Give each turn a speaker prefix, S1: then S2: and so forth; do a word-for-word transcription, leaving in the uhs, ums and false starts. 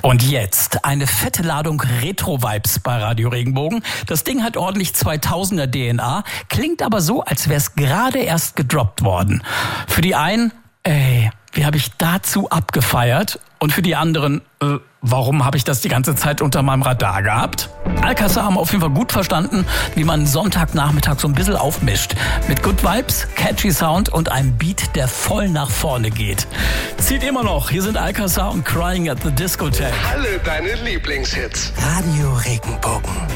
S1: Und jetzt eine fette Ladung Retro-Vibes bei Radio Regenbogen. Das Ding hat ordentlich zweitausender D N A, klingt aber so, als wäre es gerade erst gedroppt worden. Für die einen, ey, wie habe ich dazu abgefeiert? Und für die anderen, äh, warum habe ich das die ganze Zeit unter meinem Radar gehabt? Alcazar haben auf jeden Fall gut verstanden, wie man Sonntagnachmittag so ein bisschen aufmischt. Mit Good Vibes, catchy Sound und einem Beat, der voll nach vorne geht. Zieht immer noch. Hier sind Alcazar und Crying at the Discotheque.
S2: Alle deine Lieblingshits.
S3: Radio Regenbogen.